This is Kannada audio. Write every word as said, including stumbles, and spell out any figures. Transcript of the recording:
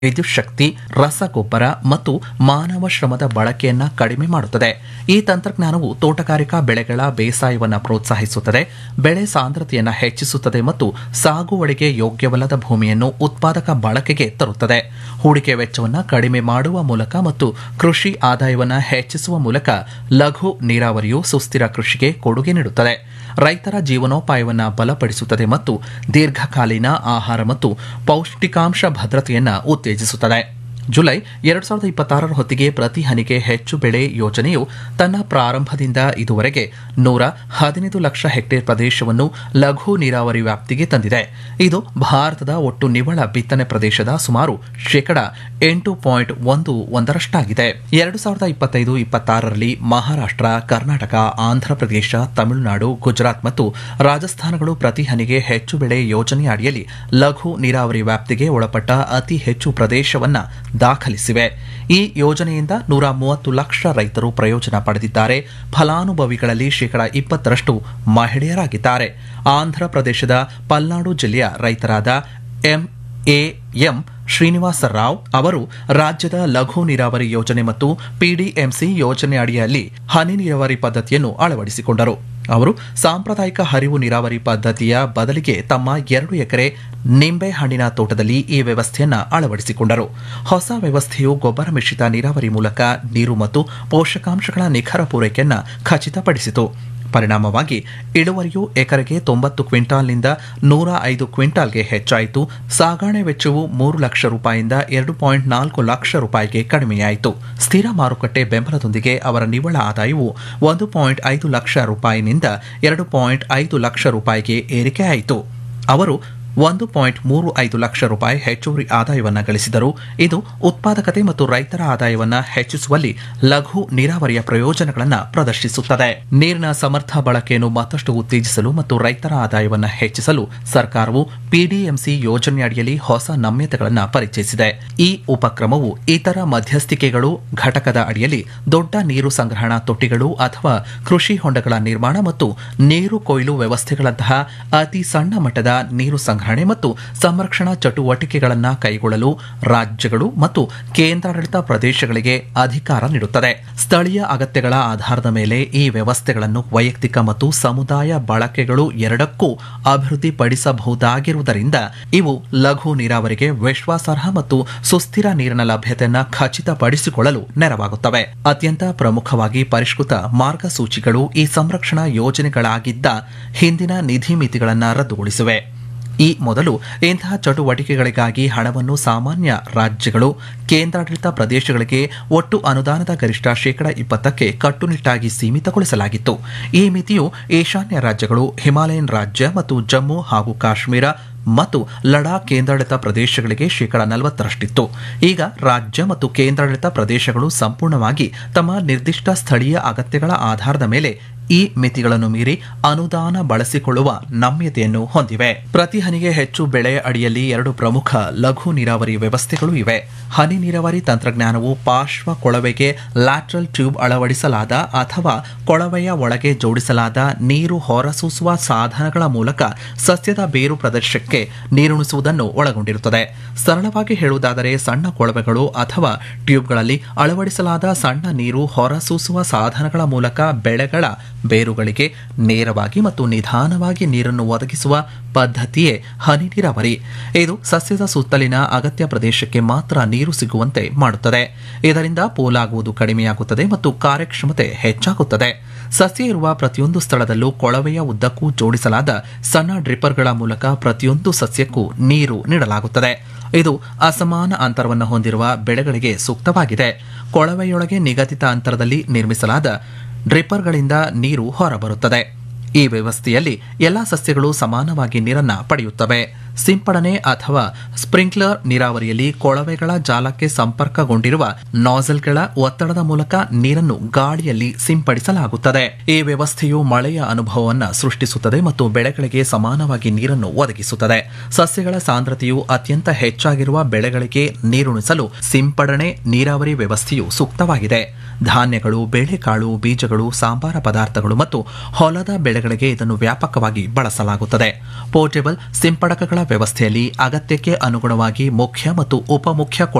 ವಿದ್ಯುತ್ ಶಕ್ತಿ, ರಸಗೊಬ್ಬರ ಮತ್ತು ಮಾನವ ಶ್ರಮದ ಬಳಕೆಯನ್ನು ಕಡಿಮೆ ಮಾಡುತ್ತದೆ. ಈ ತಂತ್ರಜ್ಞಾನವು ತೋಟಗಾರಿಕಾ ಬೆಳೆಗಳ ಬೇಸಾಯವನ್ನು ಪ್ರೋತ್ಸಾಹಿಸುತ್ತದೆ, ಬೆಳೆ ಸಾಂದ್ರತೆಯನ್ನು ಹೆಚ್ಚಿಸುತ್ತದೆ ಮತ್ತು ಸಾಗುವಳಿಗೆ ಯೋಗ್ಯವಲ್ಲದ ಭೂಮಿಯನ್ನು ಉತ್ಪಾದಕ ಬಳಕೆಗೆ ತರುತ್ತದೆ. ಹೂಡಿಕೆ ವೆಚ್ಚವನ್ನು ಕಡಿಮೆ ಮಾಡುವ ಮೂಲಕ ಮತ್ತು ಕೃಷಿ ಆದಾಯವನ್ನು ಹೆಚ್ಚಿಸುವ ಮೂಲಕ ಲಘು ನೀರಾವರಿಯು ಸುಸ್ಥಿರ ಕೃಷಿಗೆ ಕೊಡುಗೆ ನೀಡುತ್ತದೆ. ರೈತರ ಜೀವನೋಪಾಯವನ್ನು ಬಲಪಡಿಸುತ್ತದೆ ಮತ್ತು ದೀರ್ಘಕಾಲೀನ ಆಹಾರ ಮತ್ತು ಪೌಷ್ಟಿಕಾಂಶ ಭದ್ರತೆಯನ್ನು ಉತ್ತೇಜಿಸುತ್ತದೆ. ಜುಲೈ ಎರಡು ಸಾವಿರದ ಇಪ್ಪತ್ತಾರರ ಹೊತ್ತಿಗೆ ಪ್ರತಿ ಹನಿಗೆ ಹೆಚ್ಚು ಬೆಳೆ ಯೋಜನೆಯು ತನ್ನ ಪ್ರಾರಂಭದಿಂದ ಇದುವರೆಗೆ ನೂರ ಹದಿನೈದು ಲಕ್ಷ ಹೆಕ್ಟೇರ್ ಪ್ರದೇಶವನ್ನು ಲಘು ನೀರಾವರಿ ವ್ಯಾಪ್ತಿಗೆ ತಂದಿದೆ. ಇದು ಭಾರತದ ಒಟ್ಟು ನಿವ್ವಳ ಬಿತ್ತನೆ ಪ್ರದೇಶದ ಸುಮಾರು ಶೇಕಡ ಎಂಟು ಪಾಯಿಂಟ್ ಒಂದು ಒಂದರಷ್ಟಾಗಿದೆ. ಎರಡು ಸಾವಿರದ ಇಪ್ಪತ್ತೈದು ಇಪ್ಪತ್ತಾರರಲ್ಲಿ ಮಹಾರಾಷ್ಟ್ರ, ಕರ್ನಾಟಕ, ಆಂಧ್ರಪ್ರದೇಶ, ತಮಿಳುನಾಡು, ಗುಜರಾತ್ ಮತ್ತು ರಾಜಸ್ಥಾನಗಳು ಪ್ರತಿ ಹನಿಗೆ ಹೆಚ್ಚು ಬೆಳೆ ಯೋಜನೆಯ ಅಡಿಯಲ್ಲಿ ಲಘು ನೀರಾವರಿ ವ್ಯಾಪ್ತಿಗೆ ಒಳಪಟ್ಟ ಅತಿ ಹೆಚ್ಚು ಪ್ರದೇಶವನ್ನು ದಾಖಲಿಸಿವೆ. ಈ ಯೋಜನೆಯಿಂದ ನೂರ ಮೂವತ್ತು ಲಕ್ಷ ರೈತರು ಪ್ರಯೋಜನ ಪಡೆದಿದ್ದಾರೆ. ಫಲಾನುಭವಿಗಳಲ್ಲಿ ಶೇಕಡ ಇಪ್ಪತ್ತರಷ್ಟು ಮಹಿಳೆಯರಾಗಿದ್ದಾರೆ. ಆಂಧ್ರಪ್ರದೇಶದ ಪಲ್ನಾಡು ಜಿಲ್ಲೆಯ ರೈತರಾದ M A M Srinivasa Rao ಅವರು ರಾಜ್ಯದ ಲಘು ನೀರಾವರಿ ಯೋಜನೆ ಮತ್ತು ಪಿಡಿಎಂಸಿ ಯೋಜನೆ ಅಡಿಯಲ್ಲಿ ಹನಿ ನೀರಾವರಿ ಪದ್ಧತಿಯನ್ನು ಅಳವಡಿಸಿಕೊಂಡರು. ಅವರು ಸಾಂಪ್ರದಾಯಿಕ ಹರಿವು ನೀರಾವರಿ ಪದ್ಧತಿಯ ಬದಲಿಗೆ ತಮ್ಮ ಎರಡು ಎಕರೆ ನಿಂಬೆ ಹಣ್ಣಿನ ತೋಟದಲ್ಲಿ ಈ ವ್ಯವಸ್ಥೆಯನ್ನು ಅಳವಡಿಸಿಕೊಂಡರು. ಹೊಸ ವ್ಯವಸ್ಥೆಯು ಗೊಬ್ಬರ ಮಿಶ್ರಿತ ನೀರಾವರಿ ಮೂಲಕ ನೀರು ಮತ್ತು ಪೋಷಕಾಂಶಗಳ ನಿಖರ ಪೂರೈಕೆಯನ್ನು ಖಚಿತಪಡಿಸಿತು. ಪರಿಣಾಮವಾಗಿ ಇಳುವರಿಯು ಎಕರೆಗೆ ತೊಂಬತ್ತು ಕ್ವಿಂಟಾಲ್ನಿಂದ ನೂರ ಐದು ಕ್ವಿಂಟಾಲ್ಗೆ ಹೆಚ್ಚಾಯಿತು. ಸಾಗಣೆ ವೆಚ್ಚವು ಮೂರು ಲಕ್ಷ ರೂಪಾಯಿಯಿಂದ ಎರಡು ಪಾಯಿಂಟ್ ನಾಲ್ಕು ಲಕ್ಷ ರೂಪಾಯಿಗೆ ಕಡಿಮೆಯಾಯಿತು. ಸ್ಥಿರ ಮಾರುಕಟ್ಟೆ ಬೆಂಬಲದೊಂದಿಗೆ ಅವರ ನಿವ್ವಳ ಆದಾಯವು ಒಂದು ಪಾಯಿಂಟ್ ಐದು ಲಕ್ಷ ರೂಪಾಯಿನಿಂದ ಎರಡು ಪಾಯಿಂಟ್ ಐದು ಲಕ್ಷ ರೂಪಾಯಿಗೆ ಏರಿಕೆಯಾಯಿತು. ಅವರು ಒಂದು ಪಾಯಿಂಟ್ ಮೂರು ಐದು ಲಕ್ಷ ರೂಪಾಯಿ ಹೆಚ್ಚುವರಿ ಆದಾಯವನ್ನು ಗಳಿಸಿದರು. ಇದು ಉತ್ಪಾದಕತೆ ಮತ್ತು ರೈತರ ಆದಾಯವನ್ನು ಹೆಚ್ಚಿಸುವಲ್ಲಿ ಲಘು ನೀರಾವರಿಯ ಪ್ರಯೋಜನಗಳನ್ನು ಪ್ರದರ್ಶಿಸುತ್ತದೆ. ನೀರಿನ ಸಮರ್ಥ ಬಳಕೆಯನ್ನು ಮತ್ತಷ್ಟು ಉತ್ತೇಜಿಸಲು ಮತ್ತು ರೈತರ ಆದಾಯವನ್ನು ಹೆಚ್ಚಿಸಲು ಸರ್ಕಾರವು ಪಿಡಿಎಂಸಿ ಯೋಜನೆಯಡಿಯಲ್ಲಿ ಹೊಸ ನಮ್ಯತೆಗಳನ್ನು ಪರಿಚಯಿಸಿದೆ. ಈ ಉಪಕ್ರಮವು ಇತರ ಮಧ್ಯಸ್ಥಿಕೆಗಳು ಘಟಕದ ಅಡಿಯಲ್ಲಿ ದೊಡ್ಡ ನೀರು ಸಂಗ್ರಹಣಾ ತೊಟ್ಟಿಗಳು ಅಥವಾ ಕೃಷಿ ಹೊಂಡಗಳ ನಿರ್ಮಾಣ ಮತ್ತು ನೀರು ಕೊಯ್ಲು ವ್ಯವಸ್ಥೆಗಳಂತಹ ಅತಿ ಸಣ್ಣ ಮಟ್ಟದ ನೀರು ಸಂಗ್ರಹಣೆ ಮತ್ತು ಸಂರಕ್ಷಣಾ ಚಟುವಟಿಕೆಗಳನ್ನು ಕೈಗೊಳ್ಳಲು ರಾಜ್ಯಗಳು ಮತ್ತು ಕೇಂದ್ರಾಡಳಿತ ಪ್ರದೇಶಗಳಿಗೆ ಅಧಿಕಾರ ನೀಡುತ್ತದೆ. ಸ್ಥಳೀಯ ಅಗತ್ಯಗಳ ಆಧಾರದ ಮೇಲೆ ಈ ವ್ಯವಸ್ಥೆಗಳನ್ನು ವೈಯಕ್ತಿಕ ಮತ್ತು ಸಮುದಾಯ ಬಳಕೆಗಳು ಎರಡಕ್ಕೂ ಅಭಿವೃದ್ಧಿಪಡಿಸಬಹುದಾಗಿರುವುದರಿಂದ ಇವು ಲಘು ನೀರಾವರಿಗೆ ವಿಶ್ವಾಸಾರ್ಹ ಮತ್ತು ಸುಸ್ಥಿರ ನೀರಿನ ಲಭ್ಯತೆಯನ್ನು ಖಚಿತಪಡಿಸಿಕೊಳ್ಳಲು ನೆರವಾಗುತ್ತವೆ. ಅತ್ಯಂತ ಪ್ರಮುಖವಾಗಿ ಪರಿಷ್ಕೃತ ಮಾರ್ಗಸೂಚಿಗಳು ಈ ಸಂರಕ್ಷಣಾ ಯೋಜನೆಗಳಾಗಿದ್ದ ಹಿಂದಿನ ನಿಧಿ ಮಿತಿಗಳನ್ನು ರದ್ದುಗೊಳಿಸಿವೆ. ಈ ಮೊದಲು ಇಂತಹ ಚಟುವಟಿಕೆಗಳಿಗಾಗಿ ಹಣವನ್ನು ಸಾಮಾನ್ಯ ರಾಜ್ಯಗಳು, ಕೇಂದ್ರಾಡಳಿತ ಪ್ರದೇಶಗಳಿಗೆ ಒಟ್ಟು ಅನುದಾನದ ಗರಿಷ್ಠ ಶೇಕಡ ಇಪ್ಪತ್ತಕ್ಕೆ ಕಟ್ಟುನಿಟ್ಟಾಗಿ ಸೀಮಿತಗೊಳಿಸಲಾಗಿತ್ತು. ಈ ಮಿತಿಯು ಈಶಾನ್ಯ ರಾಜ್ಯಗಳು, ಹಿಮಾಲಯನ್ ರಾಜ್ಯ ಮತ್ತು ಜಮ್ಮು ಹಾಗೂ ಕಾಶ್ಮೀರ ಮತ್ತು ಲಡಾಖ್ ಕೇಂದ್ರಾಡಳಿತ ಪ್ರದೇಶಗಳಿಗೆ ಶೇಕಡ ನಲವತ್ತರಷ್ಟಿತ್ತು. ಈಗ ರಾಜ್ಯ ಮತ್ತು ಕೇಂದ್ರಾಡಳಿತ ಪ್ರದೇಶಗಳು ಸಂಪೂರ್ಣವಾಗಿ ತಮ್ಮ ನಿರ್ದಿಷ್ಟ ಸ್ಥಳೀಯ ಅಗತ್ಯಗಳ ಆಧಾರದ ಮೇಲೆ ಈ ಮಿತಿಗಳನ್ನು ಮೀರಿ ಅನುದಾನ ಬಳಸಿಕೊಳ್ಳುವ ನಮ್ಯತೆಯನ್ನು ಹೊಂದಿವೆ. ಪ್ರತಿ ಹನಿಗೆ ಹೆಚ್ಚು ಬೆಳೆ ಅಡಿಯಲ್ಲಿ ಎರಡು ಪ್ರಮುಖ ಲಘು ನೀರಾವರಿ ವ್ಯವಸ್ಥೆಗಳು ಇವೆ. ಹನಿ ನೀರಾವರಿ ತಂತ್ರಜ್ಞಾನವು ಪಾರ್ಶ್ವ ಕೊಳವೆಗೆ ಲ್ಯಾಟ್ರಲ್ ಟ್ಯೂಬ್ ಅಳವಡಿಸಲಾದ ಅಥವಾ ಕೊಳವೆಯ ಒಳಗೆ ಜೋಡಿಸಲಾದ ನೀರು ಹೊರಸೂಸುವ ಸಾಧನಗಳ ಮೂಲಕ ಸಸ್ಯದ ಬೇರು ಪ್ರದೇಶಕ್ಕೆ ನೀರುಣಿಸುವುದನ್ನು ಒಳಗೊಂಡಿರುತ್ತದೆ. ಸರಳವಾಗಿ ಹೇಳುವುದಾದರೆ ಸಣ್ಣ ಕೊಳವೆಗಳು ಅಥವಾ ಟ್ಯೂಬ್ಗಳಲ್ಲಿ ಅಳವಡಿಸಲಾದ ಸಣ್ಣ ನೀರು ಹೊರಸೂಸುವ ಸಾಧನಗಳ ಮೂಲಕ ಬೆಳೆಗಳ ಬೇರುಗಳಿಗೆ ನೇರವಾಗಿ ಮತ್ತು ನಿಧಾನವಾಗಿ ನೀರನ್ನು ಒದಗಿಸುವ ಪದ್ಧತಿಯೇ ಹನಿ ನೀರಾವರಿ. ಇದು ಸಸ್ಯದ ಸುತ್ತಲಿನ ಅಗತ್ಯ ಪ್ರದೇಶಕ್ಕೆ ಮಾತ್ರ ನೀರು ಸಿಗುವಂತೆ ಮಾಡುತ್ತದೆ. ಇದರಿಂದ ಪೋಲಾಗುವುದು ಕಡಿಮೆಯಾಗುತ್ತದೆ ಮತ್ತು ಕಾರ್ಯಕ್ಷಮತೆ ಹೆಚ್ಚಾಗುತ್ತದೆ. ಸಸ್ಯ ಇರುವ ಪ್ರತಿಯೊಂದು ಸ್ಥಳದಲ್ಲೂ ಕೊಳವೆಯ ಉದ್ದಕ್ಕೂ ಜೋಡಿಸಲಾದ ಸಣ್ಣ ಡ್ರಿಪ್ಪರ್ಗಳ ಮೂಲಕ ಪ್ರತಿಯೊಂದು ಸಸ್ಯಕ್ಕೂ ನೀರು ನೀಡಲಾಗುತ್ತದೆ. ಇದು ಅಸಮಾನ ಅಂತರವನ್ನು ಹೊಂದಿರುವ ಬೆಳೆಗಳಿಗೆ ಸೂಕ್ತವಾಗಿದೆ. ಕೊಳವೆಯೊಳಗೆ ನಿಗದಿತ ಅಂತರದಲ್ಲಿ ನಿರ್ಮಿಸಲಾದ ಡ್ರಿಪ್ಪರ್ಗಳಿಂದ ನೀರು ಹೊರಬರುತ್ತದೆ. ಈ ವ್ಯವಸ್ಥೆಯಲ್ಲಿ ಎಲ್ಲಾ ಸಸ್ಯಗಳು ಸಮಾನವಾಗಿ ನೀರನ್ನು ಪಡೆಯುತ್ತವೆ. ಸಿಂಪಡಣೆ ಅಥವಾ ಸ್ಪ್ರಿಂಕ್ಲರ್ ನೀರಾವರಿಯಲ್ಲಿ ಕೊಳವೆಗಳ ಜಾಲಕ್ಕೆ ಸಂಪರ್ಕಗೊಂಡಿರುವ ನಾಸಲ್ಗಳ ಒತ್ತಡದ ಮೂಲಕ ನೀರನ್ನು ಗಾಳಿಯಲ್ಲಿ ಸಿಂಪಡಿಸಲಾಗುತ್ತದೆ. ಈ ವ್ಯವಸ್ಥೆಯು ಮಳೆಯ ಅನುಭವವನ್ನು ಸೃಷ್ಟಿಸುತ್ತದೆ ಮತ್ತು ಬೆಳೆಗಳಿಗೆ ಸಮಾನವಾಗಿ ನೀರನ್ನು ಒದಗಿಸುತ್ತದೆ. ಸಸ್ಯಗಳ ಸಾಂದ್ರತೆಯು ಅತ್ಯಂತ ಹೆಚ್ಚಾಗಿರುವ ಬೆಳೆಗಳಿಗೆ ನೀರುಣಿಸಲು ಸಿಂಪಡಣೆ ನೀರಾವರಿ ವ್ಯವಸ್ಥೆಯು ಸೂಕ್ತವಾಗಿದೆ. ಧಾನ್ಯಗಳು, ಬೇಳೆಕಾಳು, ಬೀಜಗಳು, ಸಾಂಬಾರ ಪದಾರ್ಥಗಳು ಮತ್ತು ಹೊಲದ ಬೆಳೆಗಳಿಗೆ ಇದನ್ನು ವ್ಯಾಪಕವಾಗಿ ಬಳಸಲಾಗುತ್ತದೆ. ಪೋರ್ಟೇಬಲ್ ಸಿಂಪಡಕಗಳ ವ್ಯವಸ್ಥೆಯಲ್ಲಿ ಅಗತ್ಯಕ್ಕೆ ಅನುಗುಣವಾಗಿ ಮುಖ್ಯ ಮತ್ತು ಉಪಮುಖ್ಯ